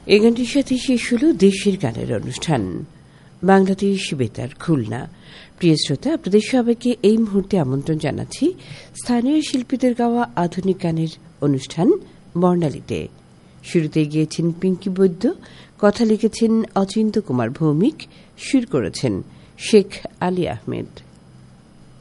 এই গানটির সাথে শেষ হল দেশের গানের অনুষ্ঠান বাংলাদেশ বেতার খুলনা। প্রিয় শ্রোতা, আপনাদের সবাইকে এই মুহূর্তে আমন্ত্রণ জানাচ্ছি স্থানীয় শিল্পীদের গাওয়া আধুনিক গানের অনুষ্ঠান বর্ণালীতে। শুরুতে গিয়েছেন পিঙ্কি বৈদ্য, কথা লিখেছেন অচিন্ত্য কুমার ভৌমিক, সুর করেছেন শেখ আলী আহমেদ।